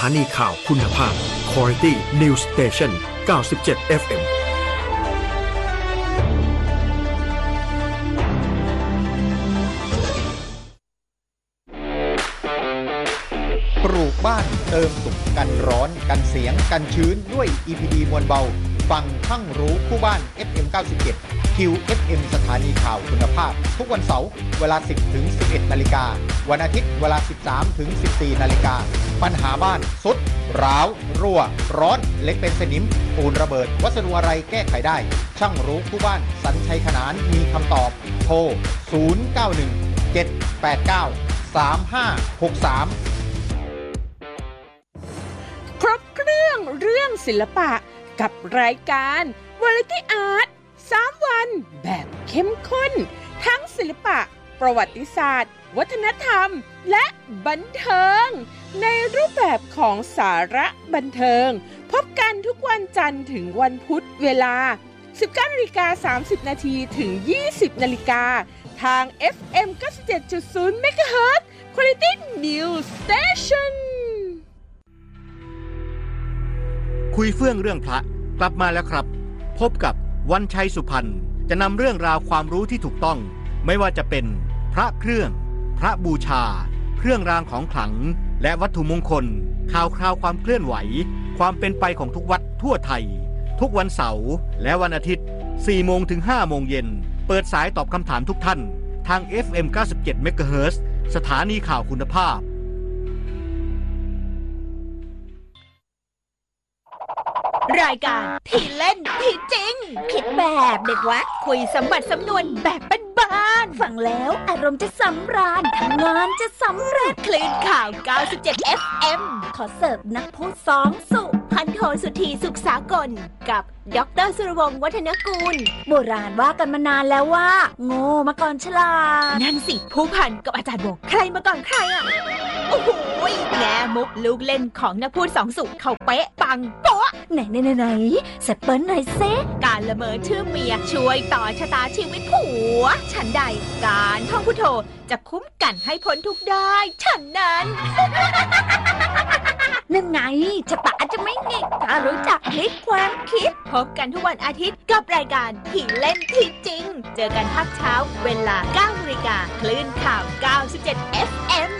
ถานีข่าวคุณภาพ Quality News Station 97 FM ปลูกบ้านเติมสุขกันร้อนกันเสียงกันชื้นด้วย EPD มวลเบาฟังทั้งรู้คู่บ้าน FM 97 QFM สถานีข่าวคุณภาพทุกวันเสาร์เวลา 10 ถึง 11 นาฬิกาวันอาทิตย์เวลา 13 ถึง 14 นาฬิกาปัญหาบ้านสุดร้าวรั่วร้อนเล็กเป็นสนิมปูนระเบิดวัสดุอะไรแก้ไขได้ช่างรู้คู่บ้านสัญชัยขนานมีคำตอบโทร 091 789 3563 ครบเครื่องศิลปะกับรายการ Variety Art 3 วันแบบเข้มข้นทั้งศิลปะประวัติศาสตร์วัฒนธรรมและบันเทิงในรูปแบบของสาระบันเทิงพบกันทุกวันจันทร์ถึงวันพุธเวลา 19:30 น.ถึง 20 น.ทาง FM 97.0 MHz Quality News Station คุยเฟื่องเรื่องพระกลับมาแล้วครับพบกับวันชัยสุพรรณจะนำเรื่องราวความรู้ที่ถูกต้องไม่ว่าจะเป็นพระเครื่องพระบูชาเครื่องรางของขลังและวัตถุมงคลข่าวคราวความเคลื่อนไหวความเป็นไปของทุกวัดทั่วไทยทุกวันเสาร์และวันอาทิตย์ 4 โมงถึง 5 โมงเย็นเปิดสายตอบคำถามทุกท่านทาง FM 97 MHz สถานีข่าวคุณภาพรายการที่เล่นที่จริงคิดแบบเด็กวัดคุยสมบัติสำนวนแบบบ้านๆฟังแล้วอารมณ์จะสำราญทำงานจะสำเร็จคลื่นข่าว97 FM ขอเสิร์ฟนักพูด2สุพันโทสุธีสุขสากลกับดร.สุรวงศ์วัฒนกูลโบราณว่ากันมานานแล้วว่าโง่มาก่อนฉลาดนั่นสิผู้พันกับอาจารย์บอกใครมาก่อนใครอ่ะโอ้โหแง่มุกลูกเล่นของนักพูด2สุเขาเป๊ะปังโป๊ะไหนเสร็จเปิ้ลหน่อยเซการละเมอชื่อเมียช่วยต่อชะตาชีวิตผัวฉันใดการท่องพุทโธจะคุ้มกันให้พ้นทุกข์ได้ฉันนั้นนั่นไงชะตาจะไม่เง่งถ้ารู้จักพลิกความคิดพบกันทุกวันอาทิตย์กับรายการที่เล่นที่จริงเจอกันภาคเช้าเวลา 9 นาฬิกาคลื่นข่าว97 FM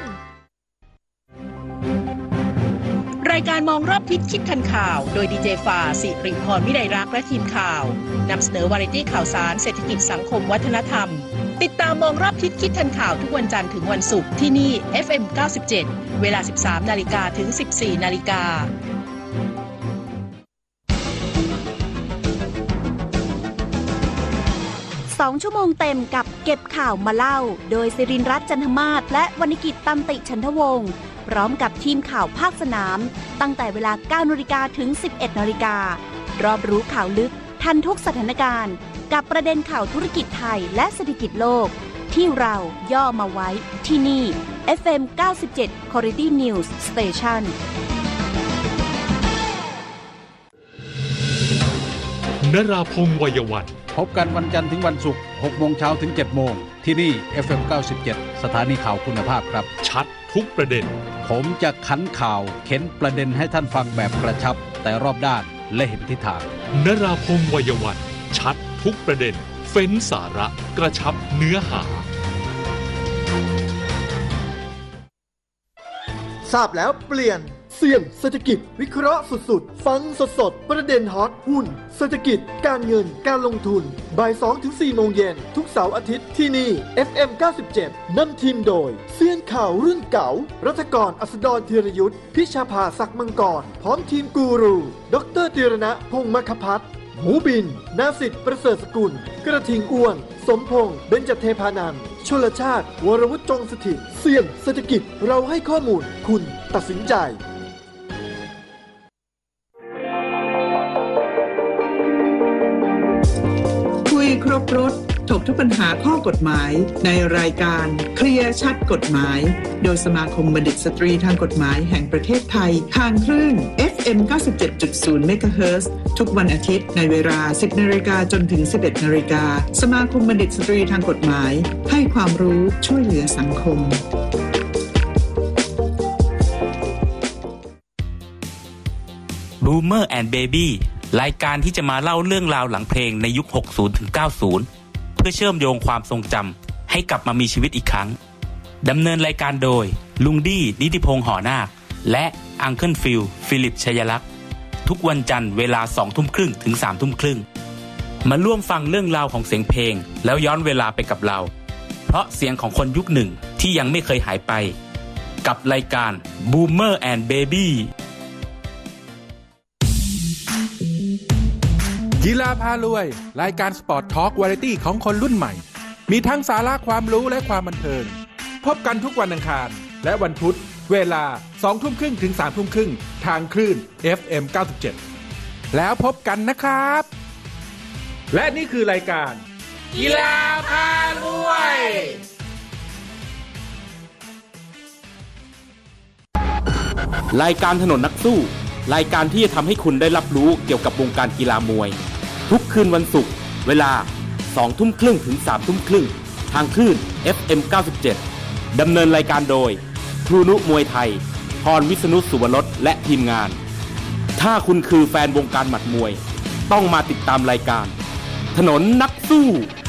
รายการมองรอบทิศคิดทันข่าวโดยดีเจฝ่าสิริพรวิไลรักษ์และทีมข่าวนำเสนอวาไรตี้ข่าวสารเศรษฐกิจสังคมวัฒนธรรมติดตามมองรอบทิศคิดทันข่าวทุกวันจันทร์ถึงวันศุกร์ที่นี่ FM 97 เวลา 13 นาฬิกาถึง 14 นาฬิกา 2 ชั่วโมงเต็มกับเก็บข่าวมาเล่าโดยศิรินทร์รัตน์จันทมาศและวรรณกิจตันติฉันทวงศ์พร้อมกับทีมข่าวภาคสนามตั้งแต่เวลา 9 นาฬิกาถึง 11 นาฬิการอบรู้ข่าวลึกทันทุกสถานการณ์กับประเด็นข่าวธุรกิจไทยและเศรษฐกิจโลกที่เราย่อมาไว้ที่นี่ FM 97 Quality News Station นราพงษ์วัยวันพบกันวันจันทร์ถึงวันศุกร์ 6 โมงเช้าถึง 7 โมงที่นี่ FM 97 สถานีข่าวคุณภาพครับชัดทุกประเด็นผมจะขันข่าวเข็นประเด็นให้ท่านฟังแบบกระชับแต่รอบด้านและเห็นทิศทางนราพงษ์วัยวันชัดทุกประเด็นเฟ้นสาระกระชับเนื้อหาทราบแล้วเปลี่ยนเสี่ยงเศรษฐกิจวิเคราะห์สุดๆฟังสดๆประเด็นฮอตหุ้นเศรษฐกิจการเงินการลงทุนบ่าย 2-4 โมงเย็นทุกเสาร์อาทิตย์ที่นี่ FM 97 นำทีมโดยเซียนข่าวรุ่นเก่ารัฐกรอัสดรธีรยุทธพิชาภาศักดิ์มังกรพร้อมทีมกูรูดร.ธีรณะพงษ์มคภัทรหมูบินนาสิทธิ์ประเสริฐสกุลกระทิงอ้วนสมพงษ์เบญจเทพานันท์ชลชาติวรวุฒิจงสถิตเสี่ยงเศรษฐกิจเราให้ข้อมูลคุณตัดสินใจคุยครบรสถกทุกปัญหาข้อกฎหมายในรายการเคลียร์ชัดกฎหมายโดยสมาคมบัณฑิตสตรีทางกฎหมายแห่งประเทศไทยทางคลื่น FM 97.0 MHz ทุกวันอาทิตย์ในเวลา 10 นาฬิกาจนถึง 11 นาฬิกาสมาคมบัณฑิตสตรีทางกฎหมายให้ความรู้ช่วยเหลือสังคม Boomer and Baby รายการที่จะมาเล่าเรื่องราวหลังเพลงในยุค 60 ถึง 90 เพื่อเชื่อมโยงความทรงจำให้กลับมามีชีวิตอีกครั้งดำเนินรายการโดยลุงดี้นิติพงษ์หอนาคและอังเคิลฟิลฟิลิปชัยลักษณ์ทุกวันจันทร์เวลา 20:30 ถึง 3:30 มาร่วมฟังเรื่องราวของเสียงเพลงแล้วย้อนเวลาไปกับเราเพราะเสียงของคนยุคหนึ่งที่ยังไม่เคยหายไปกับรายการ Boomer and Baby กีฬาพารวยรายการสปอร์ตทอล์กวาไรตี้ของคนรุ่นใหม่มีทั้งสาระความรู้และความบันเทิงพบกันทุกวันอังคารและวันพุธเวลา 20:30 ถึง 3:30 ทางคลื่น FM 97แล้วพบกันนะครับและนี่คือรายการกีฬาพารวยรายการถนนนักสู้รายการที่จะทำให้คุณได้รับรู้เกี่ยวกับวงการกีฬามวยทุกคืนวันศุกร์เวลา 20:30 ถึง 3:30 ทางคลื่น FM 97ดำเนินรายการโดยครูนุมวยไทยพรวิษณุสุวรสและทีมงานถ้าคุณคือแฟนวงการหมัดมวยต้องมาติดตามรายการถนนนักสู้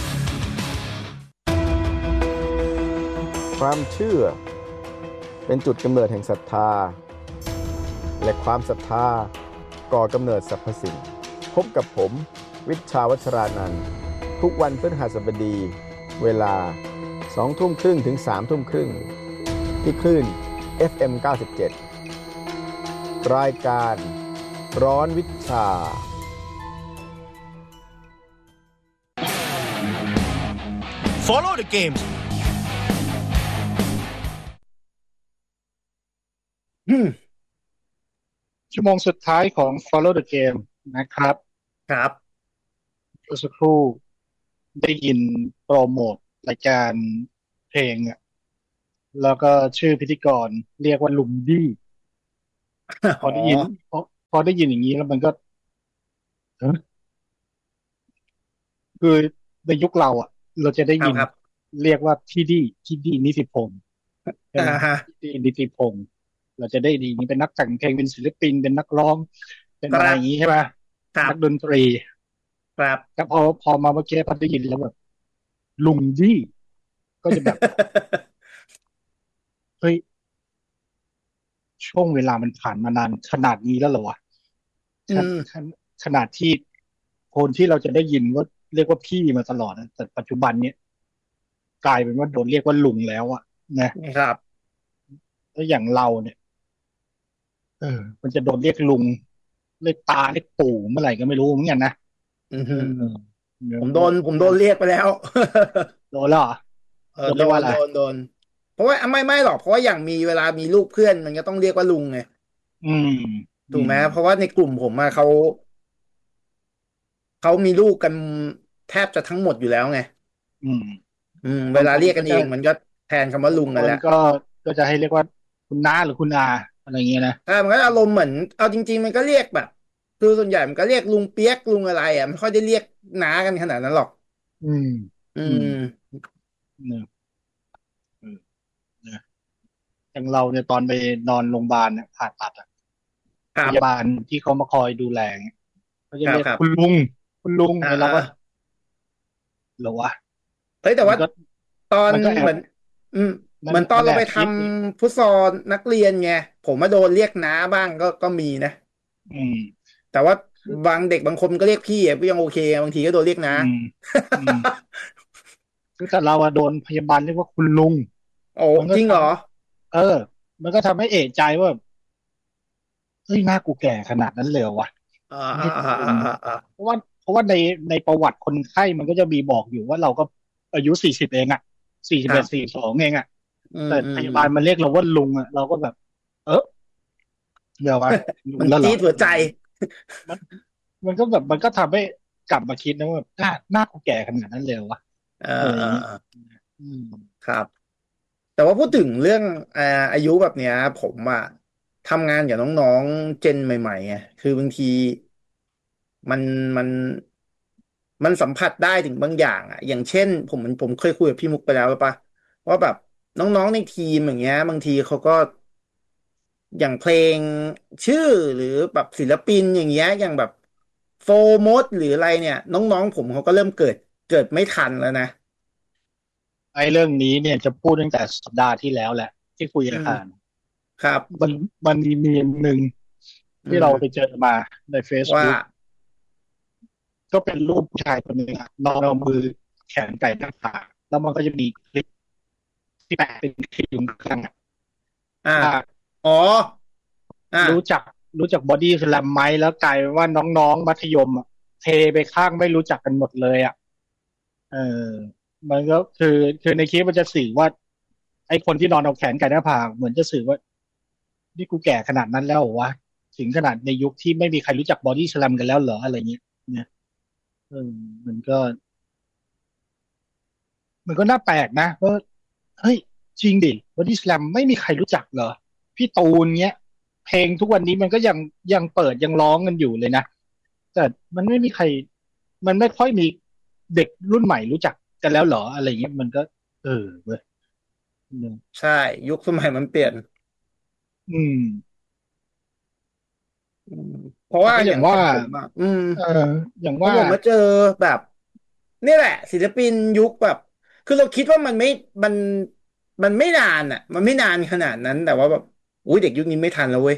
ความเชื่อเป็นจุดกำเนิดแห่งศรัทธาและความศรัทธาก่อกำเนิดสรรพสิ่งพบกับผมวิชชาวัชรานันท์ทุกวันพฤหัสบดีเวลา 20:30 ถึง 3:30 ที่คลื่น FM 97รายการร้อนวิชา Follow the games ชั่วโมงสุดท้ายของ Follow the Game นะครับครับเมื่อสักครู่ได้ยินโปรโมทรายการเพลงอ่ะแล้วก็ชื่อพิธีกรเรียกว่าลุงดี้พอได้ยินพอได้ยินอย่างนี้แล้วมันก็คือในยุคเราอ่ะเราจะได้ยินเรียกว่าที่ดีนิติพงษ์ที่ดีนิติพงษ์เราจะได้ดีนี่เป็นนักแต่งเพลงเป็นศิลปินเป็นนักร้องเป็นอะไรอย่างนี้ใช่ไหมนักดนตรีครับแต่พอมาเมื่อกี้พอได้ยินแล้วแบบลุงดี้ก็จะแบบเฮ้ยช่วงเวลามันผ่านมานานขนาดนี้แล้วเหรอวะขนาดที่คนที่เราจะได้ยินว่าเรียกว่าพี่มาตลอดแต่ปัจจุบันเนี้ยกลายเป็นว่าโดนเรียกว่าลุงแล้วอะนะครับแล้วอย่างเราเนี่ยมันจะโดนเรียกลุงเรียกตาเรียกปู่เมื่อไหร่ก็ไม่รู้เหมือนกันนะผมโดนเรียกไปแล้วโดนแล้วเหรอโดนเพราะว่าไม่หรอกเพราะว่าอย่างมีเวลามีลูกเพื่อนมันก็ต้องเรียกว่าลุงไงถูกไหมเพราะว่าในกลุ่มผมอะเขามีลูกกันแทบจะทั้งหมดอยู่แล้วไงเวลาเรียกกันเองมันก็แทนคำว่าลุงกันแล้วก็จะให้เรียกว่าคุณน้าหรือคุณอาอะไรอย่างเงี้ยนะมันก็อารมณ์เหมือนเอาจริงๆมันก็เรียกแบบคือส่วนใหญ่มันก็เรียกลุงเปียกลุงอะไรอ่ะไม่ค่อยได้เรียกน้ากันขนาดนั้นหรอกอย่างเราเนี่ยตอนไปนอนโรงพยาบาลเนี่ยผ่าตัดพยาบาลที่เขามาคอยดูแลเขาจะเรียกคุณลุงแล้วก็หรอวะเฮ้ยแต่ว่าตอนเหมือนตอนเราไปทำฟุตซอลนักเรียนไงผมมาโดนเรียกน้าบ้างก็มีนะแต่ว่าบางเด็กบางคนก็เรียกพี่ก็ยังโอเคบางทีก็โดนเรียกน้าแต่เราโดนพยาบาลเรียกว่าคุณลุงโอ้จริงเหรอมันก็ทำให้เอะใจว่าเฮ้ยหน้ากูแก่ขนาดนั้นเลยเหรอวะเพราะว่าในประวัติคนไข้มันก็จะมีบอกอยู่ว่าเราก็อายุ40เองอ่ะ41 42เองอ่ะแต่พยาบาลมันเรียกเราว่าลุงอ่ะเราก็แบบเดี๋ยววะมันจี๊ดหัวใจมันก็แบบมันก็ทำให้กลับมาคิดนะว่าหน้ากูแก่ขนาดนั้นเลยวะครับแต่ว่าพูดถึงเรื่องอายุแบบเนี้ยผมอะทำงานกับน้องๆเจนใหม่ๆไงคือบางทีมันสัมผัสได้ถึงบางอย่างอะอย่างเช่นผมเคยคุยกับพี่มุกไปแล้วป่ะว่าแบบน้องๆในทีมอย่างเงี้ยบางทีเขาก็อย่างเพลงชื่อหรือแบบศิลปินอย่างเงี้ยอย่างแบบโฟมดหรืออะไรเนี่ยน้องๆผมเขาก็เริ่มเกิดไม่ทันแล้วนะไอ้เรื่องนี้เนี่ยจะพูดตั้งแต่สัปดาห์ที่แล้วแหละที่คุยกันครับมันมีมีมหนึ่งที่เราไปเจอมาใน Facebook ก็เป็นรูปผู้ชายคนหนึ่งนอนเอามือแขนไก่หน้าผากแล้วมันก็จะมีคลิปที่แปะเป็นคลิปอยู่ข้างรู้จักบอดี้สแลมไหมแล้วกลายว่าน้องๆมัธยมเทไปข้างไม่รู้จักกันหมดเลยมันก็คือในคลิปมันจะสื่อว่าไอ้คนที่นอนเอาแขนไก่หน้าผากเหมือนจะสื่อว่านี่กูแก่ขนาดนั้นแล้ววะถึงขนาดในยุคที่ไม่มีใครรู้จักบอดี้สแลมกันแล้วเหรออะไรเงี้ยเนี่ยมันก็น่าแปลกนะว่าเฮ้ยจริงดิบอดี้สแลมไม่มีใครรู้จักเหรอพี่ตูนเงี้ยเพลงทุกวันนี้มันก็ยังเปิดยังร้องกันอยู่เลยนะแต่มันไม่มีใครมันไม่ค่อยมีเด็กรุ่นใหม่รู้จักกันแล้วเหรออะไรเงี้ยมันก็เว้ยใช่ยุคสมัยมันเปลี่ยนเพราะว่าอย่างว่าอย่างว่าผมมาเจอแบบนี่แหละศิลปินยุคแบบคือเราคิดว่ามันไม่นานอ่ะมันไม่นานขนาดนั้นแต่ว่าแบบอุ้ยเด็กยุคนี้ไม่ทันแล้วเว้ย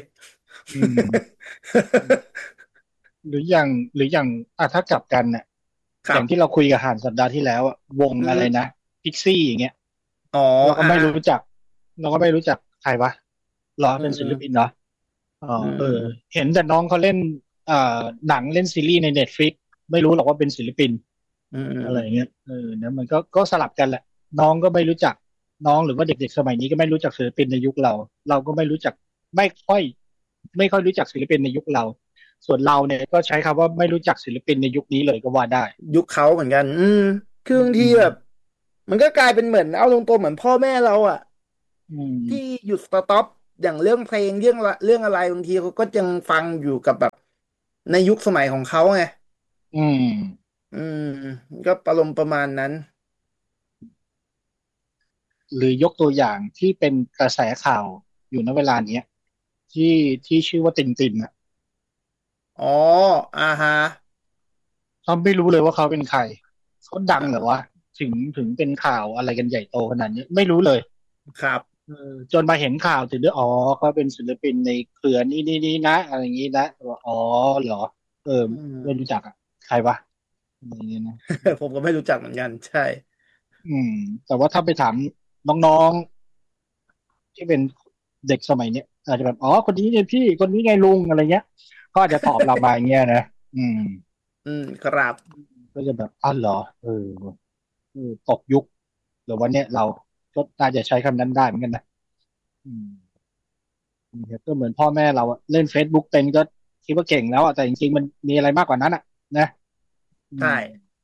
หรืออย่างถ้ากลับกันเนี่ยอย่างที่เราคุยกับหานสัปดาห์ที่แล้ววงอะไรนะพิกซี่อย่างเงี้ยเราก็ไม่รู้จักใครวะหรอเป็นศิลปินเหรอเห็นแต่น้องเขาเล่นหนังเล่นซีรีส์ใน Netflix ไม่รู้หรอกว่าเป็นศิลปินอะไรเงี้ยเนี่ยมันก็สลับกันแหละน้องก็ไม่รู้จักน้องหรือว่าเด็กๆสมัยนี้ก็ไม่รู้จักศิลปินในยุคเราก็ไม่รู้จักไม่ค่อยรู้จักศิลปินในยุคเราส่วนเราเนี่ยก็ใช้คำว่าไม่รู้จักศิลปินในยุคนี้เลยก็ว่าได้ยุคเขาเหมือนกันคือบางทีแบบมันก็กลายเป็นเหมือนเอาตรงๆเหมือนพ่อแม่เราที่หยุดสต็อปอย่างเรื่องเพลงเรื่องอะไรบางทีเขาก็ยังฟังอยู่กับแบบในยุคสมัยของเขาไงก็ประมาณนั้นหรือยกตัวอย่างที่เป็นกระแสข่าวอยู่ณเวลาเนี้ยที่ชื่อว่าตินฮะเขาไม่รู้เลยว่าเขาเป็นใครเขาดังเหรอวะถึงเป็นข่าวอะไรกันใหญ่โตขนาดนี้ไม่รู้เลยครับจนมาเห็นข่าวถึงได้เขาเป็นศิลปินในเครือนี่นะอะไรอย่างนี้นะเหรอไม่รู้จักใครวะอย่างนี้นะผมก็ไม่รู้จักเหมือนกันใช่แต่ว่าถ้าไปถามน้องๆที่เป็นเด็กสมัยนี้อาจจะแบบคนนี้ไงพี่คนนี้ไงลุงอะไรเงี้ยก็อาจจะตอบเรามาอย่างเงี้ยนะครับก็จะแบบเหรอตกยุคหรือวันเนี้ยเราก็น่าจะใช้คำนั้นได้เหมือนกันนะก็เหมือนพ่อแม่เราเล่น Facebook เป็นก็คิดว่าเก่งแล้วแต่จริงๆมันมีอะไรมากกว่านั้นนะใช่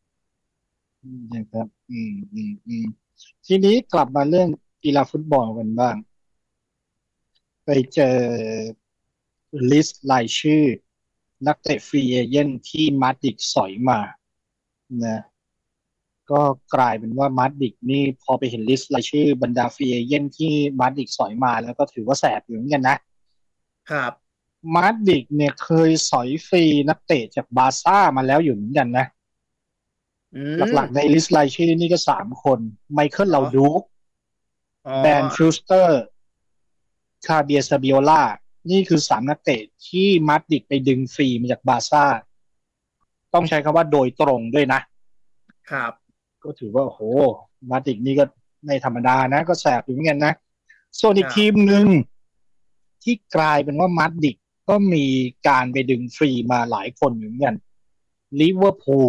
ครับทีนี้กลับมาเรื่องกีฬาฟุตบอลกันบ้างไปเจอลิสต์รายชื่อนักเตะฟรีเอเจนต์ที่มาดริดสอยมานะก็กลายเป็นว่ามาดริดนี่พอไปเห็นลิสต์รายชื่อบรรดาฟรีเอเจนต์ที่มาดริดสอยมาแล้วก็ถือว่าแสบอยู่เหมือนกันนะครับมาดริดเนี่ยเคยสอยฟรีนักเตะจากบาร์ซ่ามาแล้วอยู่เหมือนกันนะหลักๆในลิสต์รายชื่อนี่ก็3คนไมเคิลลาดูกแดนฟรูสเตอร์คาเบียซาบิโอล่านี่คือ3นักเตะที่มาดริดไปดึงฟรีมาจากบาร์ซ่าต้องใช้คำว่าโดยตรงด้วยนะครับก็ถือว่าโหมาดริดนี่ก็ไม่ธรรมดานะก็แสบอยู่เหมือนกันนะส่วนอีกทีมหนึ่งที่กลายเป็นว่ามาดริดก็มีการไปดึงฟรีมาหลายคนเหมือนกันลิเวอร์พูล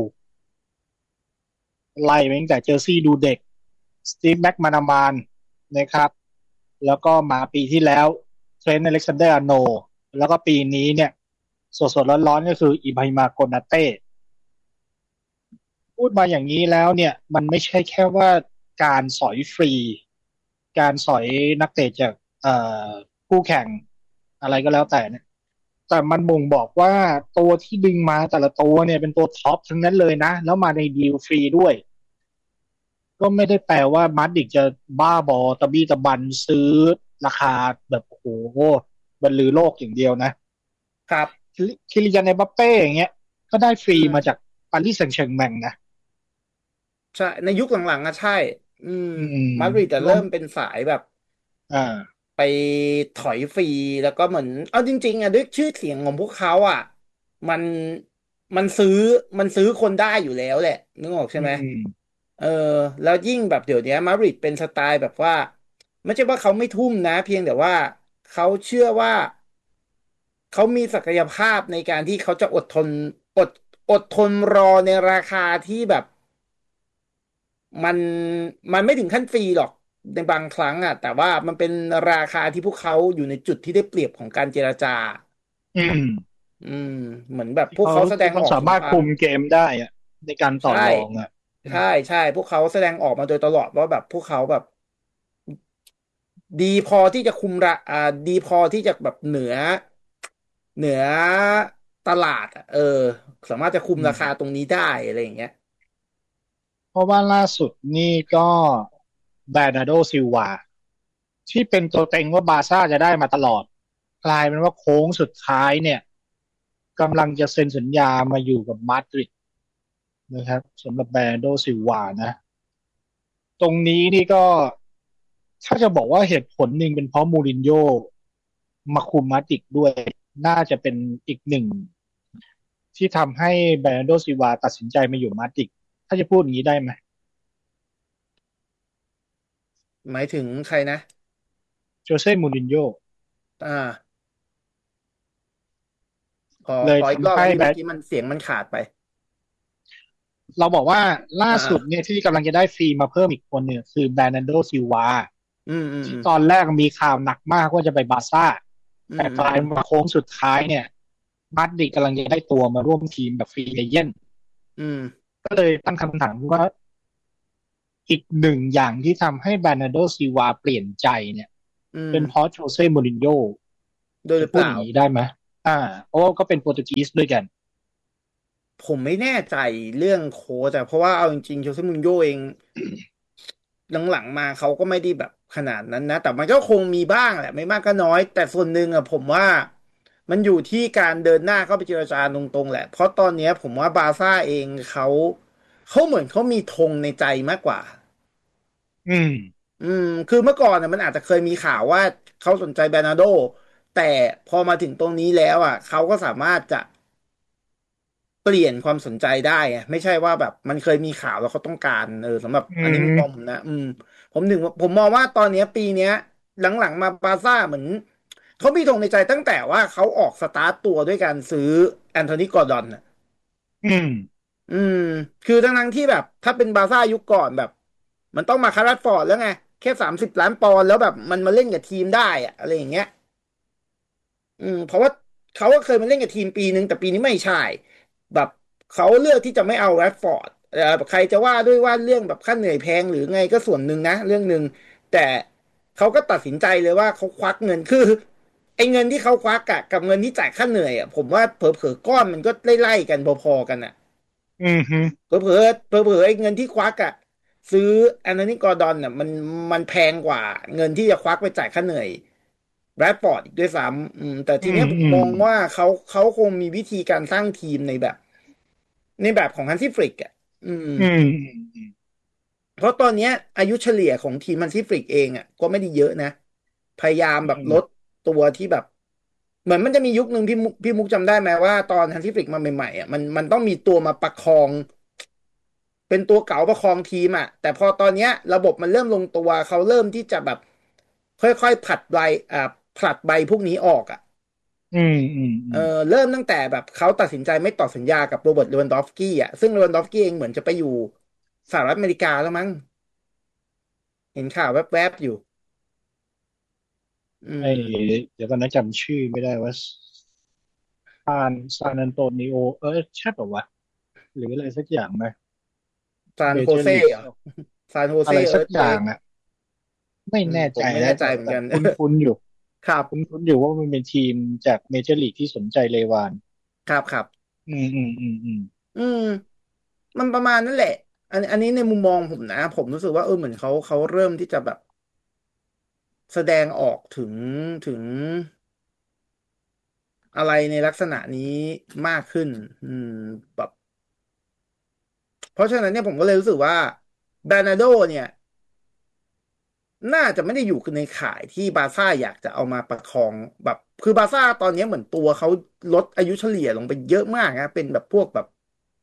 ไล่ไปตั้งแต่เจอร์ซี่ดูเด็กสตีฟแม็กมานามานนะครับแล้วก็มาปีที่แล้วเทรนต์อเล็กซานเดอร์อาร์โนแล้วก็ปีนี้เนี่ยสดๆร้อนๆก็คืออิบราฮิมาโกนาเต้พูดมาอย่างนี้แล้วเนี่ยมันไม่ใช่แค่ว่าการสอยฟรีการสอยนักเตะจากคู่แข่งอะไรก็แล้วแต่เนี่ยแต่มันบ่งบอกว่าตัวที่ดึงมาแต่ละตัวเนี่ยเป็นตัวท็อปทั้งนั้นเลยนะแล้วมาในดีลฟรีด้วยก็ไม่ได้แปลว่ามาดริดจะบ้าบอตะบี้ตะบันซื้อราคาแบบโอ้โหบรรลือโลกอย่างเดียวนะครับคิริยัน เอ็มบัปเป้อย่างเงี้ยก็ได้ฟรีมาจากปารีสแซงต์แชร์แมงนะใช่ในยุคหลังๆใช่มาดริดแต่เริ่มเป็นสายแบบไปถอยฟรีแล้วก็เหมือนเอาจริงๆด้วยชื่อเสียงของพวกเขามันมันซื้อมันซื้อคนได้อยู่แล้วแหละนึกออกใช่ไหมแล้วยิ่งแบบเดี๋ยวนี้มาดริดเป็นสไตล์แบบว่าไม่ใช่ว่าเขาไม่ทุ่มนะเพียงแต่ว่าเขาเชื่อว่าเขามีศักยภาพในการที่เขาจะอดอดทนรอในราคาที่แบบมันมันไม่ถึงขั้นฟรีหรอกในบางครั้งแต่ว่ามันเป็นราคาที่พวกเขาอยู่ในจุดที่ได้เปรียบของการเจรจาเหมือนแบบพวกเขาแสดงออกสามารถคุมเกมได้ในการต่อรองใช่พวกเขาแสดงออกมาโดยตลอดว่าแบบพวกเขาแบบดีพอที่จะคุมดีพอที่จะแบบเหนือตลาดสามารถจะคุมราคาตรงนี้ได้อะไรอย่างเงี้ยเพราะว่าล่าสุดนี่ก็แบรนาร์โดซิลวาที่เป็นตัวเต็งว่าบาร์ซ่าจะได้มาตลอดกลายเป็นว่าโค้งสุดท้ายเนี่ยกำลังจะเซ็นสัญญามาอยู่กับมาดริดนะครับสำหรับแบรนาร์โดซิลวานะตรงนี้นี่ก็ถ้าจะบอกว่าเหตุผลหนึ่งเป็นเพราะมูรินโญ่มาคุมมาดริดด้วยน่าจะเป็นอีกหนึ่งที่ทำให้แบรนาร์โดซิลวาตัดสินใจมาอยู่มาดริดถ้าจะพูดอย่างนี้ได้ไหมหมายถึงใครนะโจเซ่มูรินโญ่เลยทำให้เมื่อกี้มันเสียงมันขาดไปเราบอกว่าล่าสุดเนี่ยที่กำลังจะได้ฟรีมาเพิ่มอีกคนเนี่ยคือแบรนาร์โดซิลวาที่ตอนแรกมีข่าวหนักมากว่าจะไปบาร์ซ่าแต่กลายมาโค้งสุดท้ายเนี่ยมาดริดกำลังจะได้ตัวมาร่วมทีมแบบฟรีเอเจนต์ก็เลยตั้งคำถามว่าอีกหนึ่งอย่างที่ทำให้แบรนาร์โดซิลวาเปลี่ยนใจเนี่ยเป็นเพราะโจเซ่มูรินโญ่โดยพูดอย่างนี้ได้ไหมเพราะว่าก็เป็นโปรตุเกสด้วยกันผมไม่แน่ใจเรื่องโค้ชแต่เพราะว่าเอาจริงๆโจเซ่มูรินโญ่เอง หลังๆมาเขาก็ไม่ได้แบบขนาดนั้นนะแต่มันก็คงมีบ้างแหละไม่มากก็น้อยแต่ส่วนหนึ่งผมว่ามันอยู่ที่การเดินหน้าเข้าไปเจรจาตรงๆแหละเพราะตอนนี้ผมว่าบาร์ซ่าเองเขาเหมือนเขามีธงในใจมากกว่าคือเมื่อก่อนมันอาจจะเคยมีข่าวว่าเขาสนใจแบรนาร์โดแต่พอมาถึงตรงนี้แล้วเขาก็สามารถจะเปลี่ยนความสนใจได้ไงไม่ใช่ว่าแบบมันเคยมีข่าวแล้วเขาต้องการสำหรับอันนี้มุมมองผมนะผมมองว่าตอนนี้ปีเนี้ยหลังๆมาบาร์ซ่าเหมือนเขามีธงในใจตั้งแต่ว่าเขาออกสตาร์ตตัวด้วยการซื้อแอนโทนีกอร์ดอนคือทั้งที่แบบถ้าเป็นบาร์ซ่ายุคก่อนแบบมันต้องมาคาร์รัตฟอร์ดแล้วไงแค่30 ล้านปอนด์แล้วแบบมันมาเล่นกับทีมได้อะไรอย่างเงี้ยเพราะว่าเขาก็เคยมาเล่นกับทีมปีนึงแต่ปีนี้ไม่ใช่แบบเขาเลือกที่จะไม่เอาแรดฟอร์ดใครจะว่าด้วยว่าเรื่องแบบค่าเหนื่อยแพงหรือไงก็ส่วนหนึ่งนะเรื่องหนึ่งแต่เขาก็ตัดสินใจเลยว่าเขาควักเงินคือไอ้เงินที่เขาควักกับเงินที่จ่ายค่าเหนื่อยผมว่าเผลอๆก้อนมันก็ไล่ๆกันพอๆกันเผลอไอ้เงินที่ควักซื้อแอนโทนีกอร์ดอนมันแพงกว่าเงินที่จะควักไปจ่ายค่าเหนื่อยแรดฟอร์ดอีกด้วยซ้ำแต่ทีนี้ผมมองว่าเขาคงมีวิธีการสร้างทีมในแบบของฮันซี่ฟลิกเพราะตอนนี้อายุเฉลี่ยของทีมฮันซี่ฟลิกเองก็ไม่ได้เยอะนะพยายามแบบลดตัวที่แบบเหมือนมันจะมียุคนึงพี่มุกจำได้ไหมว่าตอนฮันซี่ฟลิกมาใหม่ๆมันต้องมีตัวมาประคองเป็นตัวเก๋าประคองทีมแต่พอตอนนี้ระบบมันเริ่มลงตัวเขาเริ่มที่จะแบบค่อยๆผลัดใบพวกนี้ออกเริ่มตั้งแต่แบบเขาตัดสินใจไม่ต่อสัญญากับโรเบิร์ตเลวันดอฟสกี้ซึ่งเลวันดอฟสกี้เองเหมือนจะไปอยู่สหรัฐอเมริกาแล้วมั้งเห็นข่าวแวบๆอยู่เดี๋ยวก่อนนะจำชื่อไม่ได้ว่าซานอันโตนิโอใช่ป่าววะหรืออะไรสักอย่างไหมซานโฮเซ่ซานโฮเซ่อะไรสักอย่างไม่แน่ใจเหมือนกันคุ้นอยู่ครับคุ้นอยู่ว่ามันเป็นทีมจากเมเจอร์ลีกที่สนใจเลวานครับมันประมาณนั่นแหละอันนี้ในมุมมองผมนะผมรู้สึกว่าเหมือนเขาเริ่มที่จะแบบแสดงออกถึงอะไรในลักษณะนี้มากขึ้นแบบเพราะฉะนั้นเนี่ยผมก็เลยรู้สึกว่าบานาโดเนี่ยน่าจะไม่ได้อยู่ในข่ายที่บาร์ซ่าอยากจะเอามาประคองแบบคือบาร์ซ่าตอนนี้เหมือนตัวเขาลดอายุเฉลี่ยลงไปเยอะมากนะเป็นแบบพวกแบบ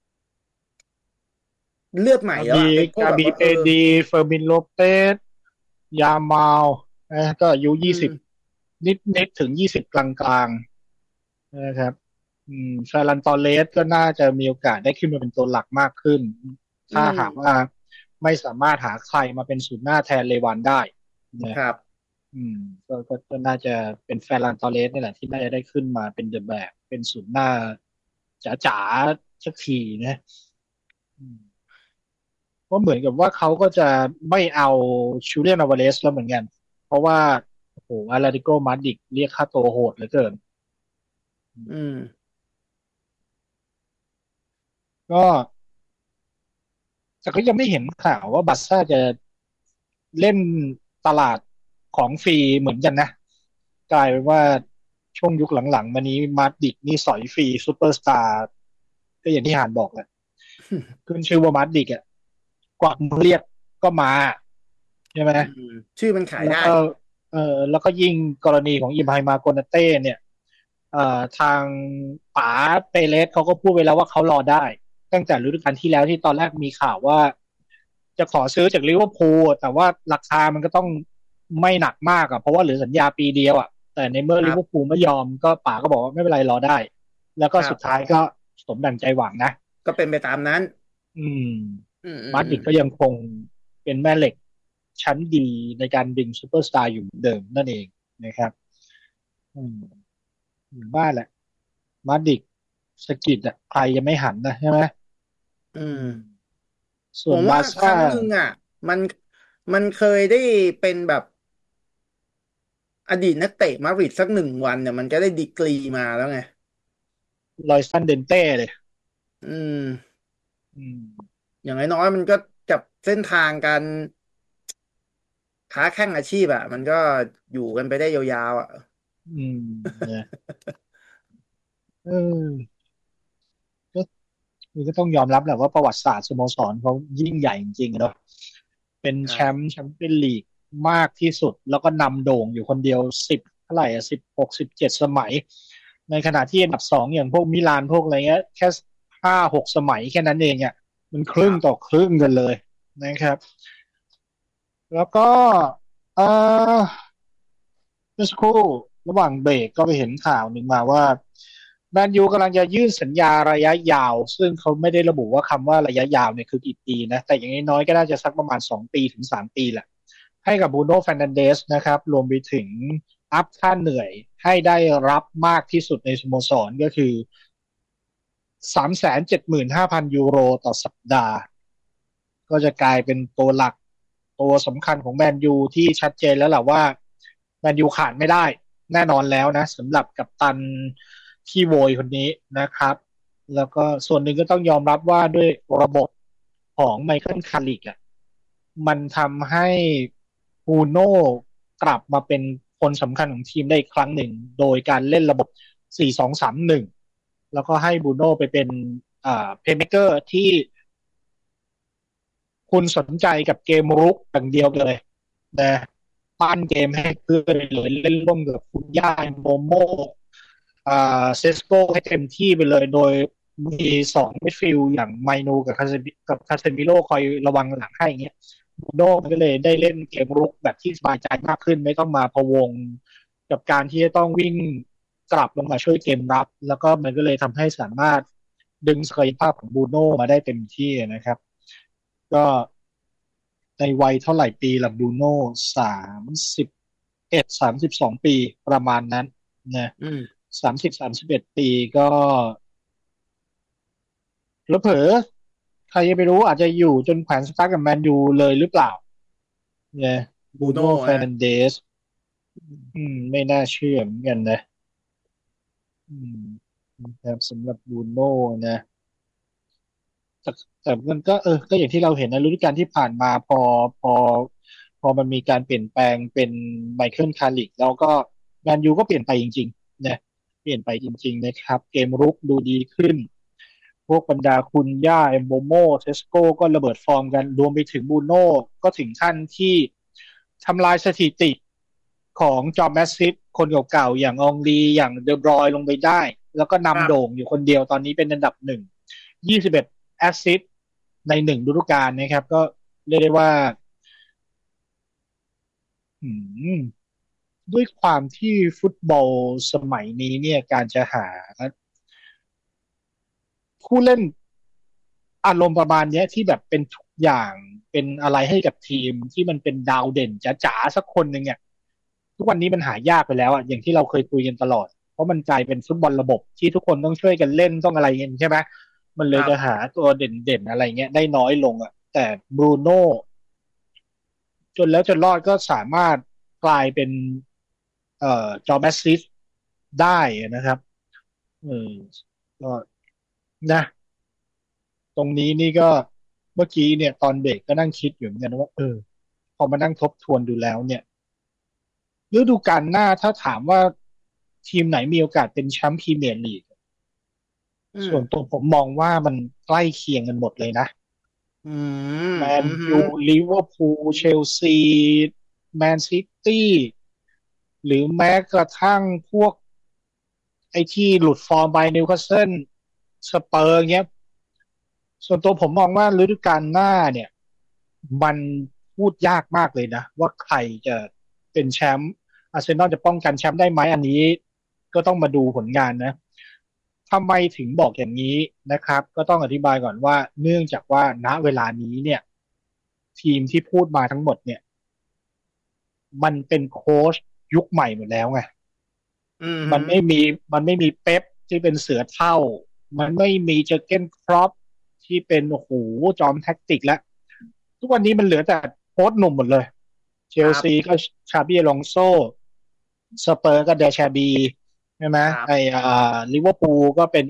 เลือดใหม่แล้วเป็นพวกแบบเปดีเฟอร์มินโลเปสยามาลก็อายุ20นิดถึง20กลางๆนะครับฟารันตอเรสก็น่าจะมีโอกาสได้ขึ้นมาเป็นตัวหลักมากขึ้นถ้าหากว่าไม่สามารถหาใครมาเป็นศูนย์หน้าแทนเลวันได้นะครับก็น่าจะเป็นแฟรันตอเรสนี่แหละที่น่าจะได้ขึ้นมาเป็นเดอะแบกเป็นศูนย์หน้าจ๋าๆสักทีนะเพราะเหมือนกับว่าเขาก็จะไม่เอาชูเลียนอลวาเรสแล้วเหมือนกันเพราะว่าโอ้โหอาราติโกมาดริดเรียกค่าตัวโหดเหลือเกินก็แต่ก็ยังไม่เห็นข่าวว่าบาร์ซ่าจะเล่นตลาดของฟรีเหมือนกันนะกลายเป็นว่าช่วงยุคหลังๆมานี้มาดริดนี่สอยฟรีซูเปอร์สตาร์ก็อย่างที่หานบอกแหละขึ้นชื่อว่ามาดริดอ่ะกวักมือเรียกก็มาใช่ไหมชื่อมันขายได้แล้วก็ยิ่งกรณีของอิบราฮิมาโกนาเต้เนี่ยทางป๋าเปเรสเขาก็พูดไปแล้วว่าเขารอได้ตั้งแต่ฤดูกาลที่แล้วที่ตอนแรกมีข่าวว่าจะขอซื้อจากลิเวอร์พูลแต่ว่าราคามันก็ต้องไม่หนักมากอ่ะเพราะว่าเหลือสัญญาปีเดียวอ่ะแต่ในเมื่อลิเวอร์พูลไม่ยอมก็ป๋าก็บอกว่าไม่เป็นไรรอได้แล้วก็สุดท้ายก็สมดั่งใจหวังนะก็เป็นไปตามนั้นมาดริดก็ยังคงเป็นแม่เหล็กชั้นดีในการดึงซูเปอร์สตาร์อยู่เดิมนั่นเองนะครับบ้าแหละมาดริดสกิดอ่ะใครยังไม่หันนะใช่ไหมส่วนบาร์ซ่าครั้งนึงอ่ะมันเคยได้เป็นแบบอดีตนักเตะมาดริดสัก1 วันเนี่ยมันก็ได้ดีกรีมาแล้วไงลอยซันเดนเต้เลยอย่างน้อยๆมันก็จับเส้นทางการค้าแข่งอาชีพอ่ะมันก็อยู่กันไปได้ยาวๆอ่ะก็ต้องยอมรับแหละว่าประวัติศาสตร์สโมสรเขายิ่งใหญ่จริงๆเนาะเป็นแชมป์เปี้ยนลีกมากที่สุดแล้วก็นำโด่งอยู่คนเดียว10เท่าไหร่16-17 สมัยในขณะที่อันดับ2อย่างพวกมิลานพวกอะไรเงี้ยแค่5-6 สมัยแค่นั้นเองอ่ะมันครึ่งต่อครึ่งกันเลยนะครับแล้วก็เมื่อสักครู่ระหว่างเบรกก็ไปเห็นข่าวหนึ่งมาว่าแมนยูกำลังจะยื่นสัญญาระยะยาวซึ่งเขาไม่ได้ระบุว่าคำว่าระยะยาวเนี่ยคือกี่ปีนะแต่อย่างน้อยก็น่าจะสักประมาณ2 ปีถึง3 ปีแหละให้กับบรูโน่ เฟร์นันเดสนะครับรวมไปถึงอัพค่าเหนื่อยให้ได้รับมากที่สุดในสโมสรก็คือ 375,000 ยูโรต่อสัปดาห์ก็จะกลายเป็นตัวหลักตัวสำคัญของแมนยูที่ชัดเจนแล้วแหละว่าแมนยูขาดไม่ได้แน่นอนแล้วนะสำหรับกัปตันที่โวยคนนี้นะครับแล้วก็ส่วนหนึ่งก็ต้องยอมรับว่าด้วยระบบของไมเคิลคาริกอ่ะมันทำให้บูโน่กลับมาเป็นคนสำคัญของทีมได้อีกครั้งหนึ่งโดยการเล่นระบบ 4-2-3-1 แล้วก็ให้บูโน่ไปเป็นเพลย์เมคเกอร์ที่คุณสนใจกับเกมรุกอย่างเดียวเลยนะปั้นเกมให้เพื่อนเลยเล่นร่วมกับคุณย่าโมโมเซสโก้ให้เต็มที่ไปเลยโดยมี2มิดฟิลด์อย่างไมนูกับคาเซมิโร่คอยระวังหลังให้อย่างเงี้ยบูโน่ก็เลยได้เล่นเกมรุกแบบที่สบายใจมากขึ้นไม่ต้องมาพะวงกับการที่จะต้องวิ่งกลับลงมาช่วยเกมรับแล้วก็มันก็เลยทำให้สามารถดึงศักยภาพของบูโน่มาได้เต็มที่นะครับก็ในวัยเท่าไหร่ปีละบูโน่31-32 ปีประมาณนั้นนะ30-31 ปีก็แล้วเผลอใครจะไปรู้อาจจะอยู่จนแขวนสตาร์ทกับแมนยูเลยหรือเปล่าเนี่ยบูโน่ เฟร์นันเดสไม่น่าเชื่อเหมือนกันนะครับสำหรับบูโน่นะแต่มันก็ก็อย่างที่เราเห็นนะฤดูกาลที่ผ่านมาพอมันมีการเปลี่ยนแปลงเป็นไมเคิลคาริกแล้วก็แมนยูก็เปลี่ยนไปจริงๆนะเปลี่ยนไปจริงๆนะครับเกมรุกดูดีขึ้นพวกบรรดาคุณย่าเอมโบโมเซสโกก็ระเบิดฟอร์มกันรวมไปถึงบูโน่ก็ถึงขั้นที่ทำลายสถิติของจอห์นแมสซิฟคนเก่าๆอย่างอองลีอย่างเดอบรอยน์ลงไปได้แล้วก็นำโด่งอยู่คนเดียวตอนนี้เป็นอันดับ1 21แอสซิสต์ใน1ฤดูกาลนะครับก็เรียกได้ว่าด้วยความที่ฟุตบอลสมัยนี้เนี่ยการจะหาผู้เล่นอารมณ์ประมาณนี้ที่แบบเป็นทุกอย่างเป็นอะไรให้กับทีมที่มันเป็นดาวเด่นจ๋าๆสักคนหนึ่งเนี่ยทุกวันนี้มันหายากไปแล้วอ่ะอย่างที่เราเคยคุยกันตลอดเพราะมันกลายเป็นฟุตบอลระบบที่ทุกคนต้องช่วยกันเล่นต้องอะไรเงี้ยใช่ไหมมันเลยจะหาตัวเด่นๆอะไรเงี้ยได้น้อยลงอ่ะแต่บรูโน่จนแล้วจนรอดก็สามารถกลายเป็นจอห์นแมสซิฟได้นะครับก็นะตรงนี้นี่ก็เมื่อกี้เนี่ยตอนเบรกก็นั่งคิดอยู่เหมือนกันว่าพอมานั่งทบทวนดูแล้วเนี่ยฤดูกาลหน้าถ้าถามว่าทีมไหนมีโอกาสเป็นแชมป์พรีเมียร์ลีกส่วนตัวผมมองว่ามันใกล้เคียงกันหมดเลยนะแมนยูลิเวอร์พูลเชลซีแมนซิตี้หรือแม้กระทั่งพวกไอ้ที่หลุดฟอร์มไปนิวคาสเซิลสเปอร์เงี้ยส่วนตัวผมมองว่าฤดูกาลหน้าเนี่ยมันพูดยากมากเลยนะว่าใครจะเป็นแชมป์อาร์เซนอลจะป้องกันแชมป์ได้ไหมอันนี้ก็ต้องมาดูผลงานนะทำไมถึงบอกอย่างนี้นะครับก็ต้องอธิบายก่อนว่าเนื่องจากว่าณเวลานี้เนี่ยทีมที่พูดมาทั้งหมดเนี่ยมันเป็นโค้ชยุคใหม่หมดแล้วไงมันไม่มีเป๊ปที่เป็นเสือเท่ามันไม่มีเจอร์เก้นครอปที่เป็นโอ้โหจอมแท็กติกแล้วทุกวันนี้มันเหลือแต่โค้ชหนุ่มหมดเลยเชลซีก็ชาบี้อลองโซสเปอร์ก็เดชาบีใช่ไหมลิเวอร์พูลก็เป็น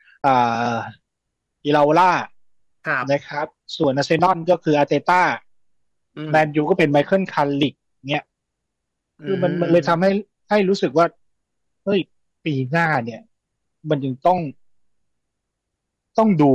อิลาโอล่านะครับส่วนอาร์เซนอลก็คืออาร์เตต้าแมนยูก็เป็นไมเคิลคัลลิกเนี่ยคือมันเลยทำให้รู้สึกว่าเฮ้ยปีหน้าเนี่ยมันยังต้องดู